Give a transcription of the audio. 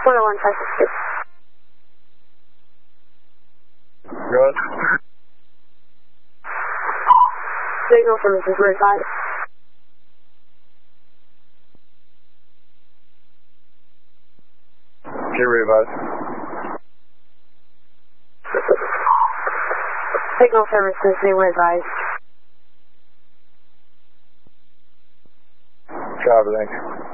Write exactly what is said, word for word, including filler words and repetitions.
four oh one five six two. Good. Signal services were advised. Okay, revise. Signal services, they were advised. Copy, thanks.